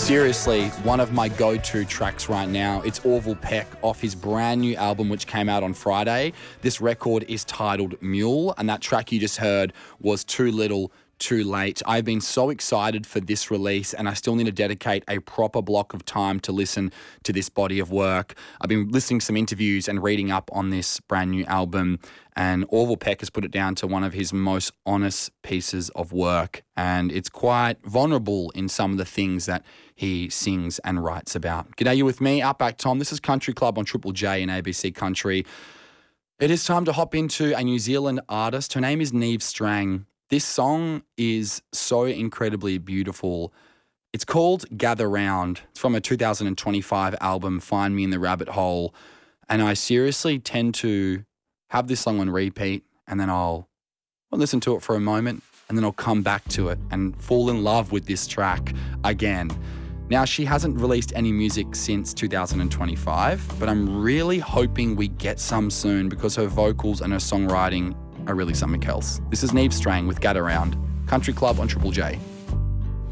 Seriously, one of my go-to tracks right now. It's Orville Peck off his brand new album, which came out on Friday. This record is titled Mule, and that track you just heard was Too Little, Too Late. I've been so excited for this release, and I still need to dedicate a proper block of time to listen to this body of work. I've been listening to some interviews and reading up on this brand new album, and Orville Peck has put it down to one of his most honest pieces of work, and it's quite vulnerable in some of the things that he sings and writes about. G'day, you with me, Outback Tom. This is Country Club on Triple J and ABC Country. It is time to hop into a New Zealand artist. Her name is Neve Strang. This song is so incredibly beautiful. It's called Gather Round. It's from a 2025 album, Find Me in the Rabbit Hole. And I seriously tend to have this song on repeat, and then I'll listen to it for a moment, and then I'll come back to it and fall in love with this track again. Now, she hasn't released any music since 2025, but I'm really hoping we get some soon because her vocals and her songwriting are really something else. This is Neve Strang with Gather Round, Country Club on Triple J.